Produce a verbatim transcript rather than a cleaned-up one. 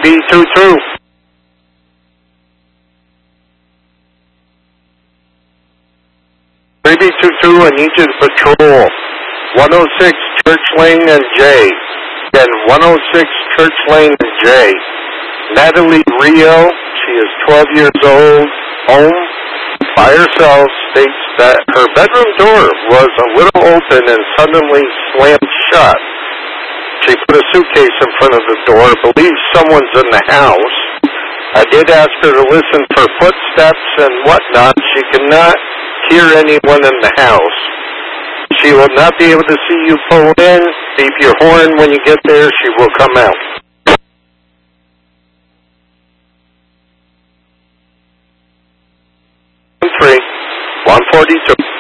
B two two. three B two two, I need you to patrol one oh six Church Lane and J. Again, one oh six Church Lane and J. Natalie Rio, she is twelve years old, home, by herself, states that her bedroom door was a little open and suddenly slammed shut. She put a suitcase in front of the door, believes someone's in the house. I did ask her to listen for footsteps and whatnot. She cannot hear anyone in the house. She will not be able to see you pull in. Beep your horn when you get there. She will come out. three one forty-two.